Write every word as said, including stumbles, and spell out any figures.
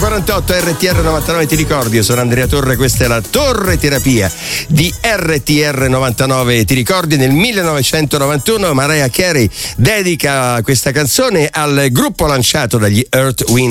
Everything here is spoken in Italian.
quarantotto, R T R novantanove, ti ricordi? Io sono Andrea Torre, questa è la Torre Terapia di R T R novantanove, ti ricordi? Nel millenovecentonovantuno Mariah Carey dedica questa canzone al gruppo lanciato dagli Earth, Wind